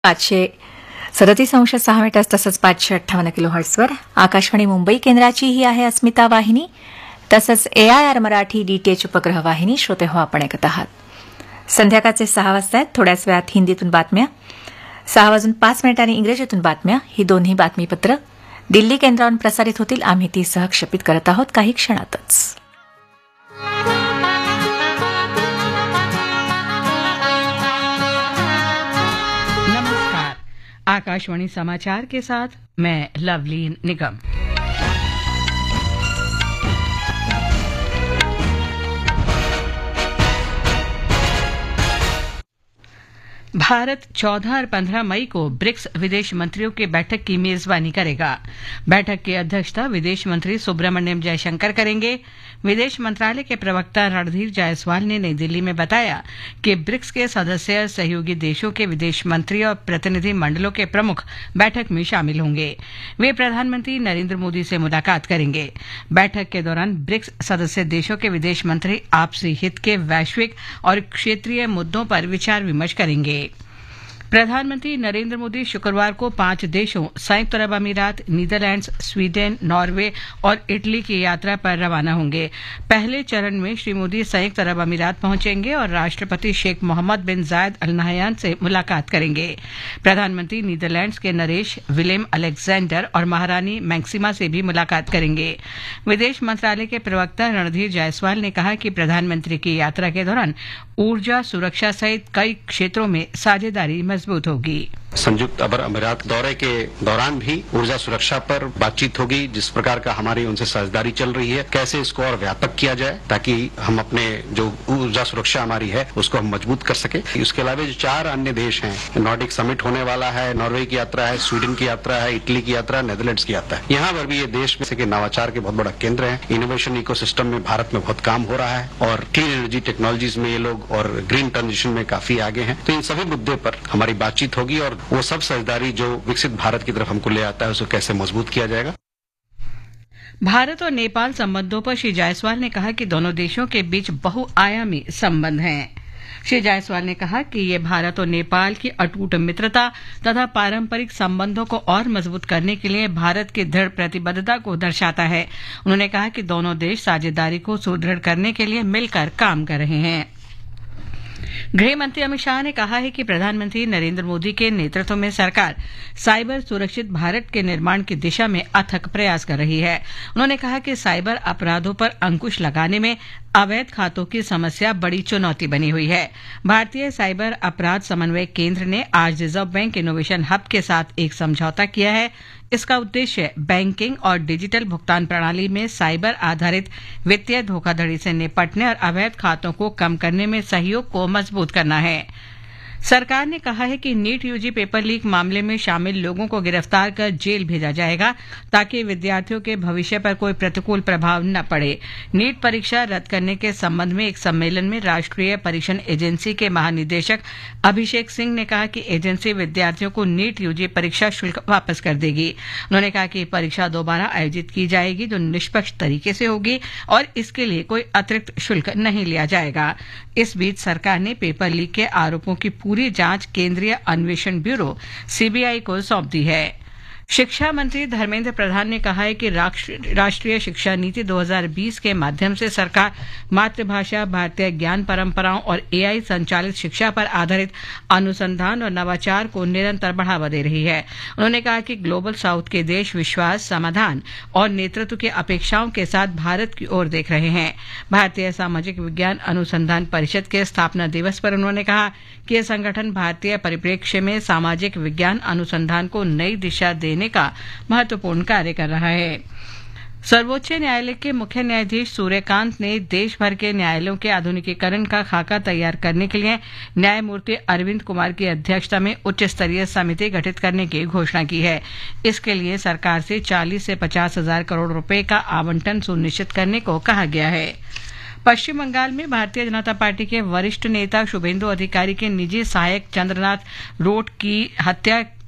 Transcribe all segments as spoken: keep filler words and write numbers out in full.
पाचशे सदतीस अंश सहा मीटर्स तसंच पाचशे अठ्ठावन्न किलो हर्ट्सवर आकाशवाणी मुंबई केंद्राची ही आहे अस्मिता वाहिनी तसंच ए आय आर मराठी डीटीएच उपग्रह वाहिनी. श्रोते हो, आपण ऐकत आहात. संध्याकाळचे सहा वाजता आहेत. थोड्याच वेळात हिंदीतून बातम्या, सहा वाजून पाच मिनिटांनी इंग्रजीतून बातम्या. ही दोन्ही बातमीपत्र दिल्ली केंद्रावरून प्रसारित होतील. आम्ही ती सहक्षेपित करत आहोत काही क्षणातच. आकाशवाणी समाचार के साथ मैं लवलीन निगम. भारत चौदह और पंद्रह मई को ब्रिक्स विदेश मंत्रियों की बैठक की मेजबानी करेगा. बैठक की अध्यक्षता विदेश मंत्री सुब्रमण्यम जयशंकर करेंगे. विदेश मंत्रालय के प्रवक्ता रणधीर जायसवाल ने नई दिल्ली में बताया कि ब्रिक्स के सदस्य और सहयोगी देशों के विदेश मंत्री और प्रतिनिधि मंडलों के प्रमुख बैठक में शामिल होंगे. वे प्रधानमंत्री नरेंद्र मोदी से मुलाकात करेंगे. बैठक के दौरान ब्रिक्स सदस्य देशों के विदेश मंत्री आपसी हित के वैश्विक और क्षेत्रीय मुद्दों पर विचार विमर्श करेंगे. प्रधानमंत्री नरेंद्र मोदी शुक्रवार को पांच देशों संयुक्त अरब अमीरात, नीदरलैंड्स, स्वीडन, नॉर्वे और इटली की यात्रा पर रवाना होंगे. पहले चरण में श्री मोदी संयुक्त अरब अमीरात पहुंचेंगे और राष्ट्रपति शेख मोहम्मद बिन जायद अल नहयान से मुलाकात करेंगे. प्रधानमंत्री नीदरलैंड्स के नरेश विलेम अलेक्जेंडर और महारानी मैक्सिमा से भी मुलाकात करेंगे. विदेश मंत्रालय के प्रवक्ता रणधीर जायसवाल ने कहा कि प्रधानमंत्री की यात्रा के दौरान ऊर्जा सुरक्षा सहित कई क्षेत्रों में साझेदारी मजबूत होगी. संयुक्त अरब अमीरात दौरे के दौरान भी ऊर्जा सुरक्षा पर बातचीत होगी. जिस प्रकार का हमारी उनसे साझेदारी चल रही है, कैसे इसको और व्यापक किया जाए ताकि हम अपने जो ऊर्जा सुरक्षा हमारी है उसको हम मजबूत कर सके. उसके अलावा जो चार अन्य देश हैं, नॉर्डिक समिट होने वाला है, नॉर्वे की यात्रा है, स्वीडन की यात्रा है, इटली की यात्रा, नेदरलैंड्स की यात्रा है. यहाँ पर भी ये देश में से नवाचार के बहुत बड़ा केंद्र है. इनोवेशन इकोसिस्टम में भारत में बहुत काम हो रहा है और क्लीन एनर्जी टेक्नोलॉजीज में ये लोग और ग्रीन ट्रांजिशन में काफी आगे हैं. तो इन सभी मुद्दे पर हमारी बातचीत होगी और वो सब साझेदारी जो विकसित भारत की तरफ हमको ले आता है उसको कैसे मजबूत किया जाएगा. भारत और नेपाल संबंधों पर श्री जायसवाल ने कहा कि दोनों देशों के बीच बहुआयामी संबंध हैं. श्री जायसवाल ने कहा कि ये भारत और नेपाल की अटूट मित्रता तथा पारंपरिक संबंधों को और मजबूत करने के लिए भारत की दृढ़ प्रतिबद्धता को दर्शाता है. उन्होंने कहा कि दोनों देश साझेदारी को सुदृढ़ करने के लिए मिलकर काम कर रहे हैं. गृह मंत्री अमित शाह ने कहा है कि प्रधानमंत्री नरेंद्र मोदी के नेतृत्व में सरकार साइबर सुरक्षित भारत के निर्माण की दिशा में अथक प्रयास कर रही है. उन्होंने कहा कि साइबर अपराधों पर अंकुश लगाने में अवैध खातों की समस्या बड़ी चुनौती बनी हुई है. भारतीय साइबर अपराध समन्वय केंद्र ने आज रिजर्व बैंक इनोवेशन हब के साथ एक समझौता किया है. इसका उद्देश्य बैंकिंग और डिजिटल भुगतान प्रणाली में साइबर आधारित वित्तीय धोखाधड़ी से निपटने और अवैध खातों को कम करने में सहयोग को मजबूत करना है. सरकार ने कहा है कि नीट यूजी पेपर लीक मामले में शामिल लोगों को गिरफ्तार कर जेल भेजा जाएगा ताकि विद्यार्थियों के भविष्य पर कोई प्रतिकूल प्रभाव न पड़े. नीट परीक्षा रद्द करने के संबंध में एक सम्मेलन में राष्ट्रीय परीक्षण एजेंसी के महानिदेशक अभिषेक सिंह ने कहा कि एजेंसी विद्यार्थियों को नीट यूजी परीक्षा शुल्क वापस कर देगी. उन्होंने कहा कि परीक्षा दोबारा आयोजित की जाएगी जो निष्पक्ष तरीके से होगी और इसके लिए कोई अतिरिक्त शुल्क नहीं लिया जाएगा. इस बीच सरकार ने पेपर लीक के आरोपों की पूरी जांच केंद्रीय अन्वेषण ब्यूरो सीबीआई को सौंप दी है. शिक्षा मंत्री धर्मेंद्र प्रधान ने कहा है कि राष्ट्रीय शिक्षा नीति दो हज़ार बीस के माध्यम से सरकार मातृभाषा, भारतीय ज्ञान परंपराओं और एआई संचालित शिक्षा पर आधारित अनुसंधान और नवाचार को निरंतर बढ़ावा दे रही है. उन्होंने कहा कि ग्लोबल साउथ के देश विश्वास, समाधान और नेतृत्व की अपेक्षाओं के साथ भारत की ओर देख रहे हैं. भारतीय सामाजिक विज्ञान अनुसंधान परिषद के स्थापना दिवस पर उन्होंने कहा कि यह संगठन भारतीय परिप्रेक्ष्य में सामाजिक विज्ञान अनुसंधान को नई दिशा देने का महत्वपूर्ण कार्य कर रहा है. सर्वोच्च न्यायालय के मुख्य न्यायाधीश सूर्यकांत ने देश भर के न्यायालयों के आधुनिकीकरण का खाका तैयार करने के लिए न्यायमूर्ति अरविंद कुमार की अध्यक्षता में उच्च स्तरीय समिति गठित करने की घोषणा की है. इसके लिए सरकार से चालीस से पचास हजार करोड़ रुपए का आवंटन सुनिश्चित करने को कहा गया है. पश्चिम बंगाल में भारतीय जनता पार्टी के वरिष्ठ नेता शुभेंदु अधिकारी के निजी सहायक चंद्रनाथ रोट की हत्या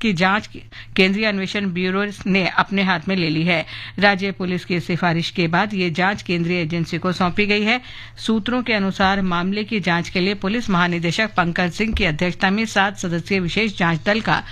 की जांच केंद्रीय अन्वेषण ब्यूरो ने अपने हाथ में ले ली है। राज्य पुलिस की सिफारिश के बाद ये जांच केंद्रीय एजेंसी को सौंपी गई है। सूत्रों के अनुसार मामले की जांच के लिए पुलिस महानिदेशक पंकज सिंह की अध्यक्षता में सात सदस्यीय विशेष जांच दल का